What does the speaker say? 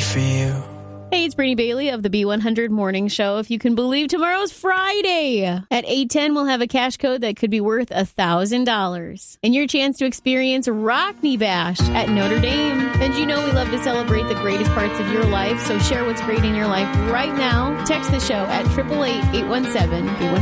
for you. Hey, it's Brittany Bailey of the B100 Morning Show. If you can believe tomorrow's Friday. At 8:10, we'll have a cash code that could be worth $1,000. And your chance to experience Rockney Bash at Notre Dame. And you know we love to celebrate the greatest parts of your life, so share what's great in your life right now. Text the show at 888-817-B100.